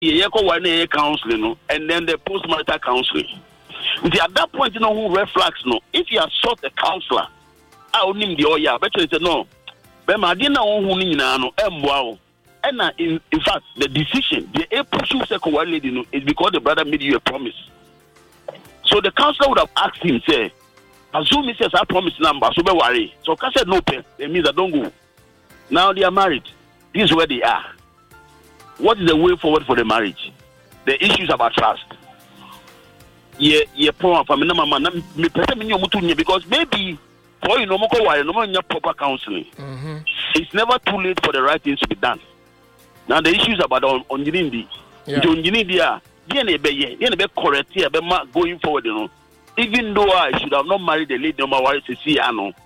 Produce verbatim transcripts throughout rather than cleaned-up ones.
ye ko one ye counseling no, and then the post-marital counseling. At that point, you know who red flags no. If you have sought a counselor, I will name the oya. But you say no. But I didn't know who ni na no. Wow. And in in fact, the decision the a push you say one lady no is because the brother made you a promise. So the counselor would have asked him, say, assume he says I promise number, so be worry. So Ka said no pay. It means I don't go. Now they are married. This is where they are. What is the way forward for the marriage? The issues about trust. Yeah, yeah, poor family mama. Me person me nyomutu because maybe for you no more go worry, no more proper counseling. Mm-hmm. It's never too late for the right things to be done. Now the issues about on on the on the correct here, going forward, you know. Even though I should have not married the lady, no matter to see, I know.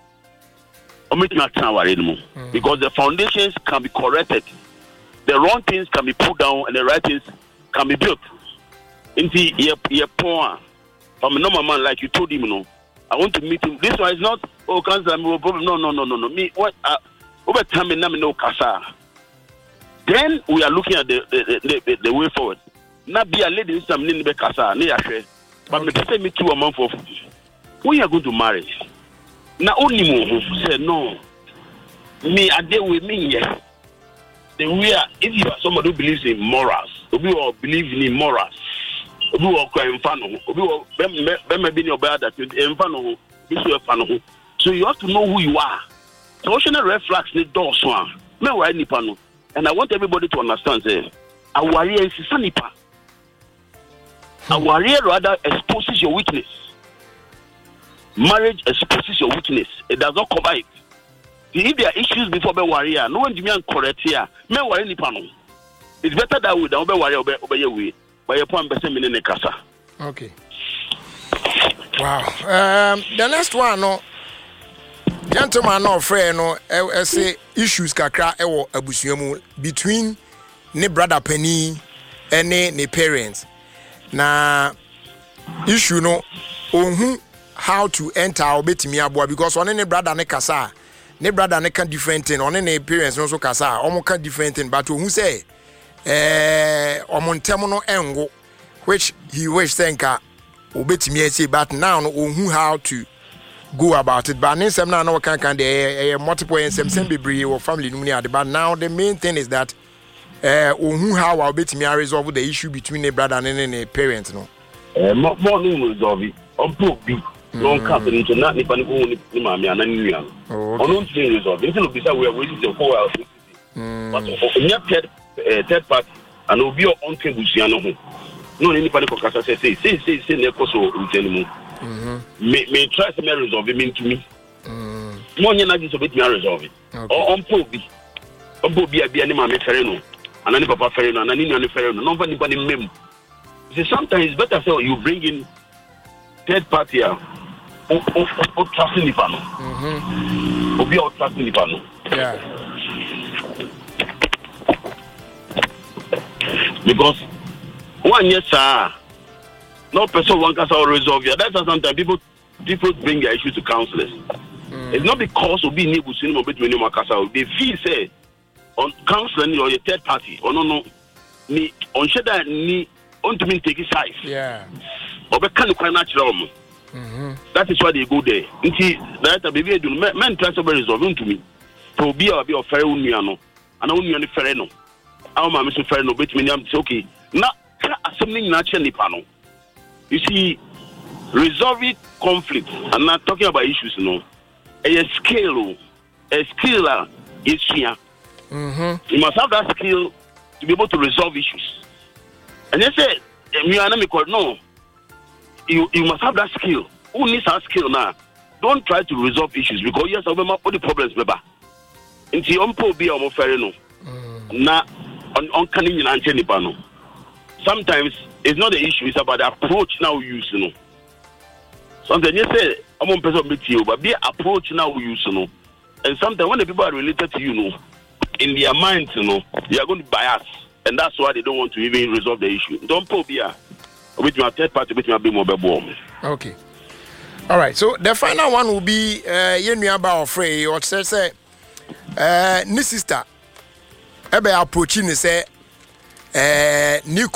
Because the foundations can be corrected, the wrong things can be put down, and the right things can be built. Into your poor from a normal man, like you told him, you know. I want to meet him. This one is not oh cancer, no problem. No, no, no, no, no. Me what uh, over time in no casa. Then we are looking at the the, the, the, the way forward. Not be a lady some in the casa, near but me say me two a month of we are going to marry. Now only more say no. Me I deal with me, yes. Then we are if you are somebody who believes in morals, if you are believing in morals, if you are crying fan, if you are being your bad that in fan, so you have to know who you are. So ocean red flags need doors one. Me why nipa. And I want everybody to understand say a warrior is a nipa. A warrior rather exposes your weakness. Marriage exposes your weakness. It does not cover it. If there are issues before be warrior, no one give me correct here. Me worry nipa no. It's better that way than be warrior obey obey your way. But your point be say me ne kasa. Okay. Wow. Um, the next one no. Gentleman no friend no I say issues kakra ewo abusuamu between ne brother Penny and ne, ne parents. Na issue no ohun how to enter obetimi aboa because one ne brother ne kasa ne brother ne can different thing one ne parents no so kasa omo can different thing but ohun say eh omo ntem no engo which he wish thinka obetimi say but now no ohun how to go about it but some now no can can there multiple and some some be or family but now the main thing is that uh ohun how obetimi resolve the issue between the brother and the parents no eh more no resolve it on be no come into not nipa ni ni mama ana nua on don't resolve until be say we are waiting to four hours but onya third third party and obi on kebusia no ho no nipa ni kokasa say say say say na ekoso utanimu mhm me me try to resolve it mean to me mm mo nya na just obet me resolve it on pobi on pobi abia ni mama fere no anani papa fere no anani nua ni fere no no fa nipa ni mem. Sometimes it's better so you bring in third party or or trusting the panel. Mhm. Or be out trusting the panel. Yeah. Because one yes sir, no person one can resolve it. That's why sometimes people people bring their issues to counselors. Mm. It's not because of being able to know between them and they feel say on counseling or a third party or no no ni on sheda ni on to mean take his size. Yeah. Or be kind of quite natural. Mm-hmm. That is why they go there. Until that baby do men try to resolve to me. To be a be of fair uniano. And only on the fair no. Our mamma is fair no bet me I'm okay. Not something naturally panel. You see, resolving conflict. I'm not talking about issues, no. A skill, a skill is here. Mm-hmm. You must have that skill to be able to resolve issues. And they say, you are not no. You you must have that skill. Who needs that skill now? Don't try to resolve issues because yes, I remember all the problems, beba. Until on po be on fair no. Na on on canning in antenna. Sometimes it's not the issue; it's about the approach now we use, you know. Sometimes you say, "I'm on person with you," but be approach now we use, you know. And sometimes when the people are related to you, you know, in their minds, you know, they are going to bias, and that's why they don't want to even resolve the issue. Don't po be a with my third party, with my big mobile bomb. Okay. All right. So the final one will be uh Yenuaba or Frey or say say uh ni sister ebe approaching say eh, Nico